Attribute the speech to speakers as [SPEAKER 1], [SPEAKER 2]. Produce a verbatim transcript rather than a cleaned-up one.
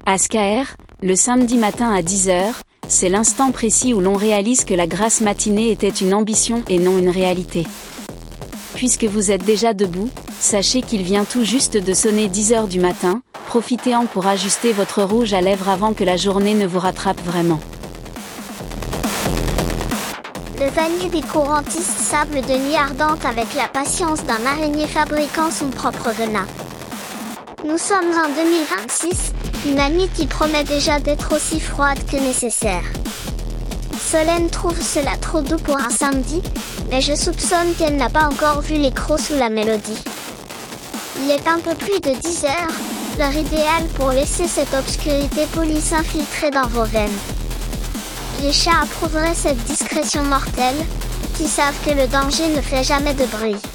[SPEAKER 1] Ascaer, le samedi matin à dix heures, c'est l'instant précis où l'on réalise que la grasse matinée était une ambition et non une réalité. Puisque vous êtes déjà debout, sachez qu'il vient tout juste de sonner dix heures du matin, profitez-en pour ajuster votre rouge à lèvres avant que la journée ne vous rattrape vraiment.
[SPEAKER 2] Le vanille des courantistes sable de nuit ardente avec la patience d'un araignée fabriquant son propre venin. Nous sommes en deux mille vingt-six, une année qui promet déjà d'être aussi froide que nécessaire. Solène trouve cela trop doux pour un samedi, mais je soupçonne qu'elle n'a pas encore vu les crocs sous la mélodie. Il est un peu plus de dix heures, l'heure idéale pour laisser cette obscurité polie s'infiltrer dans vos veines. Les chats approuveraient cette discrétion mortelle, qui savent que le danger ne fait jamais de bruit.